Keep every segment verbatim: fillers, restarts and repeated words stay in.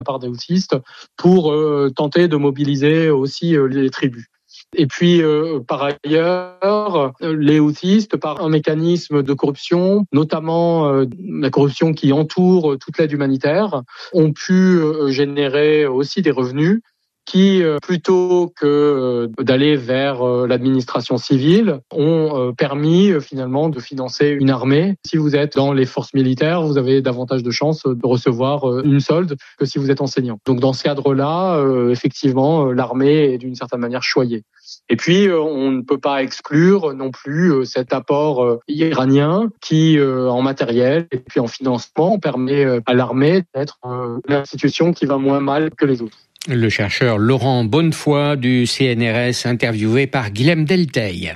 part des houthistes pour euh, tenter de mobiliser aussi euh, les tribus. Et puis, euh, par ailleurs, les houthistes, par un mécanisme de corruption, notamment euh, la corruption qui entoure toute l'aide humanitaire, ont pu euh, générer aussi des revenus qui, euh, plutôt que euh, d'aller vers euh, l'administration civile, ont euh, permis euh, finalement de financer une armée. Si vous êtes dans les forces militaires, vous avez davantage de chances de recevoir euh, une solde que si vous êtes enseignant. Donc dans ce cadre-là, euh, effectivement, euh, l'armée est d'une certaine manière choyée. Et puis, euh, on ne peut pas exclure non plus euh, cet apport euh, iranien qui, euh, en matériel et puis en financement, permet euh, à l'armée d'être euh, une institution qui va moins mal que les autres. Le chercheur Laurent Bonnefoy du C N R S, interviewé par Guilhem Delteil.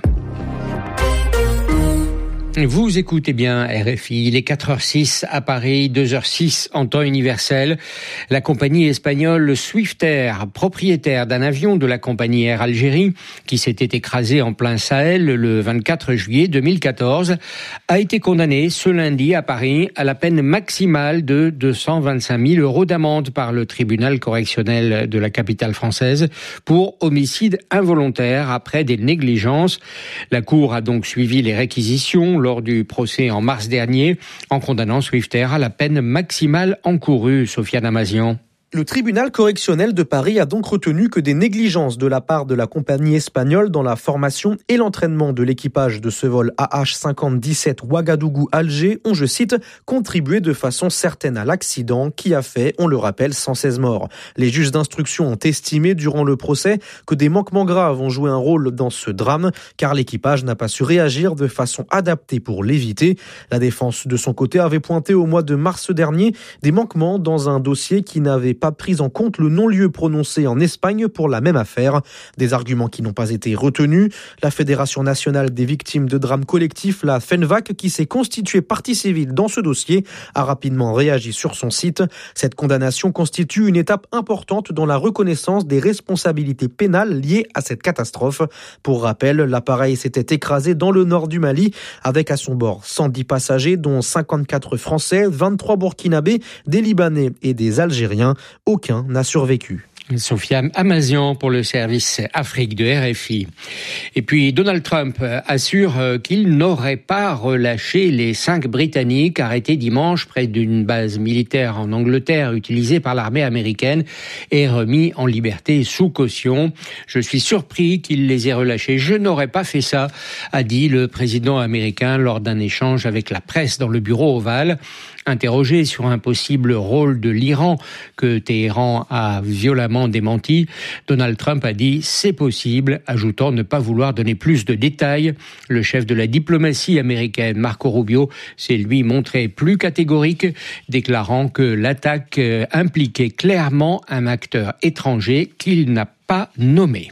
Vous écoutez bien R F I, il est quatre heures six à Paris, deux heures six en temps universel. La compagnie espagnole Swiftair, propriétaire d'un avion de la compagnie Air Algérie, qui s'était écrasé en plein Sahel le vingt-quatre juillet deux mille quatorze, a été condamnée ce lundi à Paris à la peine maximale de deux cent vingt-cinq mille euros d'amende par le tribunal correctionnel de la capitale française pour homicide involontaire après des négligences. La Cour a donc suivi les réquisitions lors du procès en mars dernier, en condamnant Swiftair à la peine maximale encourue. Sofiane Amazian. Le tribunal correctionnel de Paris a donc retenu que des négligences de la part de la compagnie espagnole dans la formation et l'entraînement de l'équipage de ce vol A H cinquante dix-sept Ouagadougou-Alger ont, je cite, contribué de façon certaine à l'accident qui a fait, on le rappelle, cent seize morts. Les juges d'instruction ont estimé durant le procès que des manquements graves ont joué un rôle dans ce drame, car l'équipage n'a pas su réagir de façon adaptée pour l'éviter. La défense, de son côté, avait pointé au mois de mars dernier des manquements dans un dossier qui n'avait pas pris en compte le non-lieu prononcé en Espagne pour la même affaire. Des arguments qui n'ont pas été retenus. La Fédération nationale des victimes de drames collectifs, la FENVAC, qui s'est constituée partie civile dans ce dossier, a rapidement réagi sur son site. Cette condamnation constitue une étape importante dans la reconnaissance des responsabilités pénales liées à cette catastrophe. Pour rappel, l'appareil s'était écrasé dans le nord du Mali avec à son bord cent dix passagers, dont cinquante-quatre Français, vingt-trois Burkinabés, des Libanais et des Algériens. Aucun n'a survécu. Sofiane Amazian pour le service Afrique de R F I. Et puis Donald Trump assure qu'il n'aurait pas relâché les cinq Britanniques arrêtés dimanche près d'une base militaire en Angleterre utilisée par l'armée américaine et remis en liberté sous caution. Je suis surpris qu'il les ait relâchés. Je n'aurais pas fait ça, a dit le président américain lors d'un échange avec la presse dans le bureau ovale. Interrogé sur un possible rôle de l'Iran que Téhéran a violemment démenti, Donald Trump a dit « c'est possible », ajoutant ne pas vouloir donner plus de détails. Le chef de la diplomatie américaine, Marco Rubio, s'est lui montré plus catégorique, déclarant que l'attaque impliquait clairement un acteur étranger qu'il n'a pas nommé.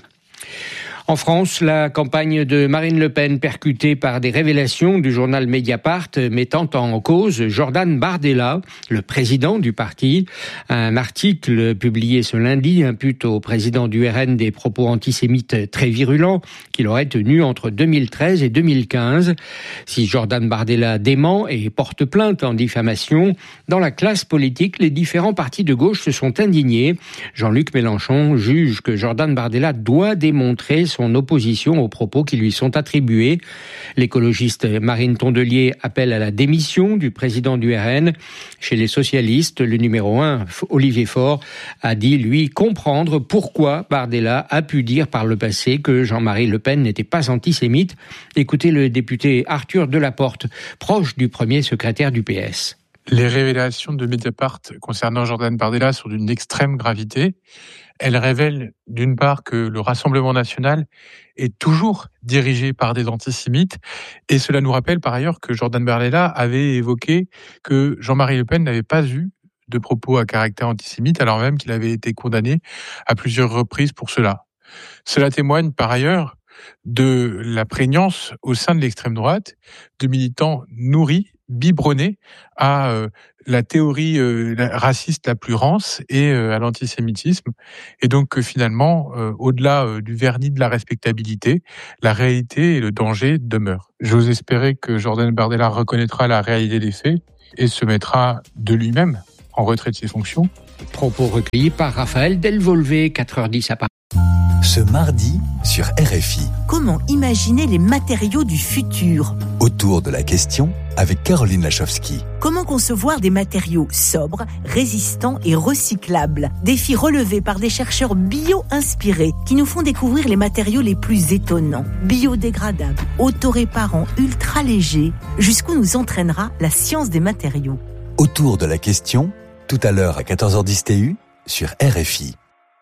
En France, la campagne de Marine Le Pen percutée par des révélations du journal Mediapart mettant en cause Jordan Bardella, le président du parti. Un article publié ce lundi impute au président du R N des propos antisémites très virulents qu'il aurait tenus entre deux mille treize et deux mille quinze. Si Jordan Bardella dément et porte plainte en diffamation, dans la classe politique, les différents partis de gauche se sont indignés. Jean-Luc Mélenchon juge que Jordan Bardella doit démontrer son opposition aux propos qui lui sont attribués. L'écologiste Marine Tondelier appelle à la démission du président du R N. Chez les socialistes, le numéro un, Olivier Faure, a dit, lui, comprendre pourquoi Bardella a pu dire par le passé que Jean-Marie Le Pen n'était pas antisémite. Écoutez le député Arthur Delaporte, proche du premier secrétaire du P S. Les révélations de Mediapart concernant Jordan Bardella sont d'une extrême gravité. Elles révèlent d'une part que le Rassemblement national est toujours dirigé par des antisémites, et cela nous rappelle par ailleurs que Jordan Bardella avait évoqué que Jean-Marie Le Pen n'avait pas eu de propos à caractère antisémite, alors même qu'il avait été condamné à plusieurs reprises pour cela. Cela témoigne par ailleurs de la prégnance au sein de l'extrême droite de militants nourris, biberonnés à euh, la théorie euh, raciste la plus rance et euh, à l'antisémitisme. Et donc euh, finalement, euh, au-delà euh, du vernis de la respectabilité, la réalité et le danger demeurent. J'ose espérer que Jordan Bardella reconnaîtra la réalité des faits et se mettra de lui-même en retrait de ses fonctions Propos recueillis par Raphaël Delvolvé, quatre heures dix à Paris. Ce mardi sur R F I. Comment imaginer les matériaux du futur ? Autour de la question avec Caroline Lachowski. Comment concevoir des matériaux sobres, résistants et recyclables ? Défi relevé par des chercheurs bio-inspirés qui nous font découvrir les matériaux les plus étonnants. Biodégradables, autoréparants, ultra légers. Jusqu'où nous entraînera la science des matériaux ? Autour de la question, tout à l'heure à quatorze heures dix T U sur R F I.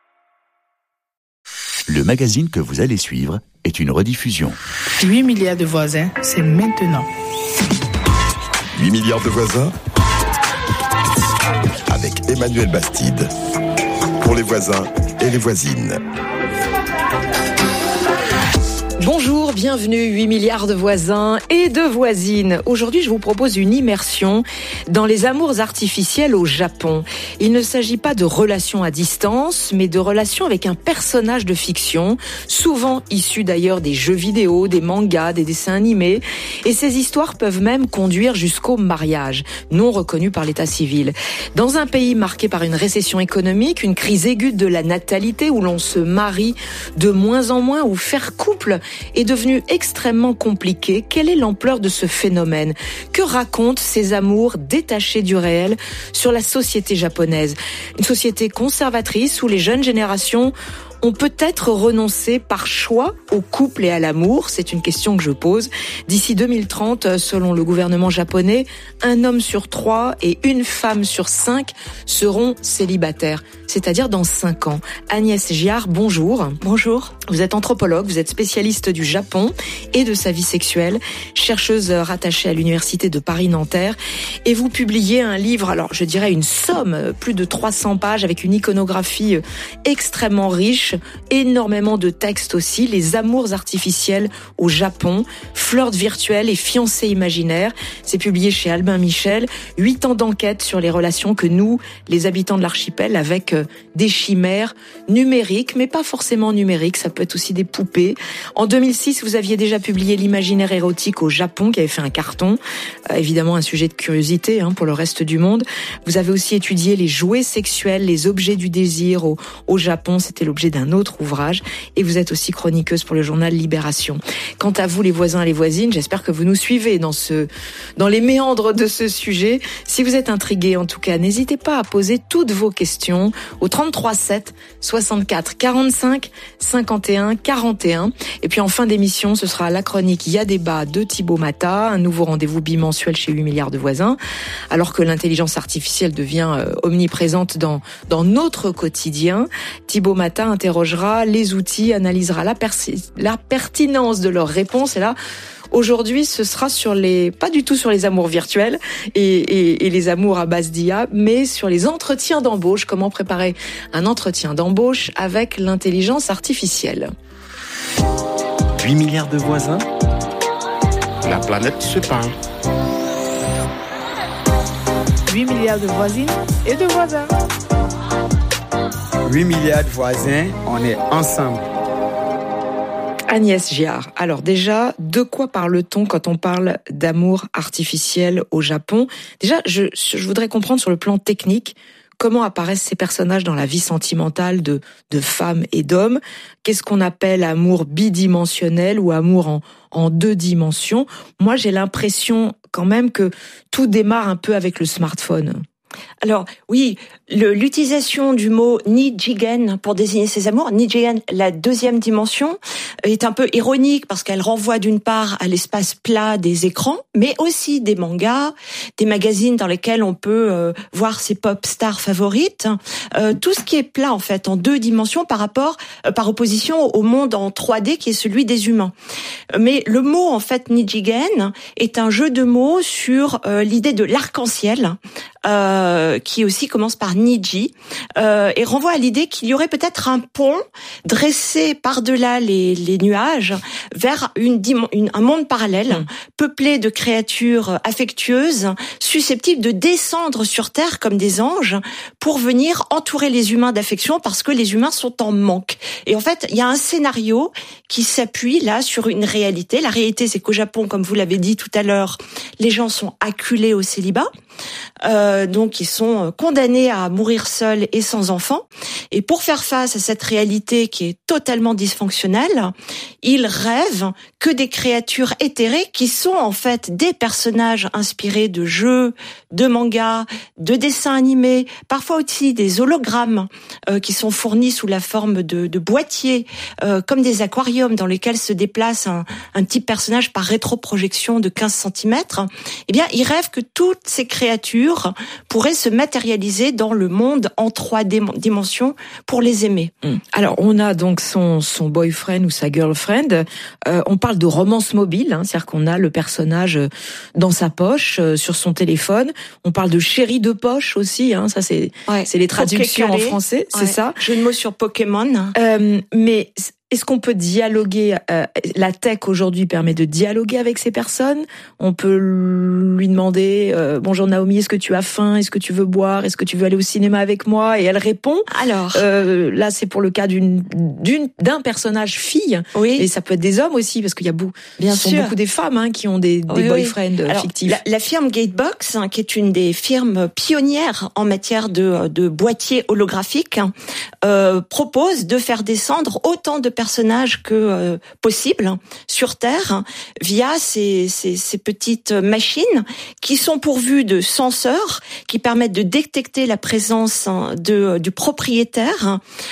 Le magazine que vous allez suivre est une rediffusion. huit milliards de voisins, c'est maintenant. huit milliards de voisins avec Emmanuel Bastide. Pour les voisins et les voisines. Bonjour, bienvenue, huit milliards de voisins et de voisines. Aujourd'hui, je vous propose une immersion dans les amours artificiels au Japon. Il ne s'agit pas de relations à distance, mais de relations avec un personnage de fiction, souvent issu d'ailleurs des jeux vidéo, des mangas, des dessins animés. Et ces histoires peuvent même conduire jusqu'au mariage, non reconnu par l'état civil. Dans un pays marqué par une récession économique, une crise aiguë de la natalité où l'on se marie de moins en moins, où faire couple est devenu extrêmement compliqué. Quelle est l'ampleur de ce phénomène ? Que racontent ces amours détachés du réel sur la société japonaise ? Une société conservatrice où les jeunes générations ont peut-être renoncé par choix au couple et à l'amour. C'est une question que je pose. D'ici deux mille trente, selon le gouvernement japonais, un homme sur trois et une femme sur cinq seront célibataires, c'est-à-dire dans cinq ans. Agnès Giard, bonjour. Bonjour. Vous êtes anthropologue, vous êtes spécialiste du Japon et de sa vie sexuelle, chercheuse rattachée à l'université de Paris-Nanterre, et vous publiez un livre, alors je dirais une somme, plus de trois cents pages, avec une iconographie extrêmement riche, énormément de textes aussi, les amours artificiels au Japon, flirts virtuels et fiancés imaginaires. C'est publié chez Albin Michel. Huit ans d'enquête sur les relations que nous, les habitants de l'archipel, avec des chimères numériques, mais pas forcément numériques, ça peut être aussi des poupées. En deux mille six, vous aviez déjà publié l'imaginaire érotique au Japon, qui avait fait un carton. Euh, évidemment, un sujet de curiosité hein, pour le reste du monde. Vous avez aussi étudié les jouets sexuels, les objets du désir au, au Japon. C'était l'objet d'un un autre ouvrage, et vous êtes aussi chroniqueuse pour le journal Libération. Quant à vous, les voisins et les voisines, j'espère que vous nous suivez dans ce, dans les méandres de ce sujet. Si vous êtes intrigués, en tout cas, n'hésitez pas à poser toutes vos questions au trente-trois sept, soixante-quatre, quarante-cinq, cinquante et un, quarante et un. Et puis en fin d'émission, ce sera la chronique Il y a débat de Thibaut Mata, un nouveau rendez-vous bimensuel chez huit milliards de voisins. Alors que l'intelligence artificielle devient euh, omniprésente dans, dans notre quotidien, Thibaut Mata interrogera les outils, analysera la, persi- la pertinence de leurs réponses. Et là, aujourd'hui, ce sera sur les, pas du tout sur les amours virtuels et, et, et les amours à base d'I A, mais sur les entretiens d'embauche. Comment préparer un entretien d'embauche avec l'intelligence artificielle. huit milliards de voisins, la planète se parle. huit milliards de voisines et de voisins. huit milliards de voisins, on est ensemble. Agnès Giard, alors déjà, de quoi parle-t-on quand on parle d'amour artificiel au Japon ? Déjà, je, je voudrais comprendre sur le plan technique, comment apparaissent ces personnages dans la vie sentimentale de, de femmes et d'hommes ? Qu'est-ce qu'on appelle amour bidimensionnel ou amour en, en deux dimensions ? Moi, j'ai l'impression quand même que tout démarre un peu avec le smartphone. Alors oui, le, l'utilisation du mot Nijigen pour désigner ces amours, Nijigen, la deuxième dimension, est un peu ironique parce qu'elle renvoie d'une part à l'espace plat des écrans, mais aussi des mangas, des magazines dans lesquels on peut euh, voir ses pop stars favorites, euh, tout ce qui est plat en fait en deux dimensions par rapport, euh, par opposition au monde en trois D qui est celui des humains. Mais le mot en fait Nijigen est un jeu de mots sur euh, l'idée de l'arc-en-ciel. Euh, qui aussi commence par Niji, euh, et renvoie à l'idée qu'il y aurait peut-être un pont dressé par-delà les, les nuages vers une, une, un monde parallèle, mmh. peuplé de créatures affectueuses, susceptibles de descendre sur Terre comme des anges pour venir entourer les humains d'affection parce que les humains sont en manque. Et en fait, il y a un scénario qui s'appuie là sur une réalité. La réalité, c'est qu'au Japon, comme vous l'avez dit tout à l'heure, les gens sont acculés au célibat. Euh, donc, ils sont condamnés à mourir seuls et sans enfants. Et pour faire face à cette réalité qui est totalement dysfonctionnelle, ils rêvent que des créatures éthérées qui sont en fait des personnages inspirés de jeux, de mangas, de dessins animés, parfois aussi des hologrammes euh, qui sont fournis sous la forme de, de boîtiers, euh, comme des aquariums dans lesquels se déplace un, un petit personnage par rétroprojection de quinze centimètres. Eh bien, ils rêvent que toutes ces créatures pourraient se matérialiser dans le monde en trois dimensions pour les aimer. Alors, on a donc son, son boyfriend ou sa girlfriend. Euh, on parle de romance mobile, hein, c'est-à-dire qu'on a le personnage dans sa poche, euh, sur son téléphone. On parle de chéri de poche aussi, hein, ça c'est, ouais. c'est les traductions Pokécaré. En français, c'est ouais. ça. Jeu de mots sur Pokémon. Euh, mais est-ce qu'on peut dialoguer, euh, la tech aujourd'hui permet de dialoguer avec ces personnes? On peut lui demander, euh, bonjour Naomi, est-ce que tu as faim? Est-ce que tu veux boire? Est-ce que tu veux aller au cinéma avec moi? Et elle répond. Alors, euh, là c'est pour le cas d'une, d'une, d'un personnage fille. Oui. Et ça peut être des hommes aussi, parce qu'il y a beaucoup, bien sûr, beaucoup des femmes, hein, qui ont des, des oui, boyfriends oui. Alors, fictifs. La, la firme Gatebox, hein, qui est une des firmes pionnières en matière de, de boîtiers holographiques, euh, propose de faire descendre autant de personnages que euh, possible sur Terre via ces, ces, ces petites machines qui sont pourvues de senseurs qui permettent de détecter la présence de, du propriétaire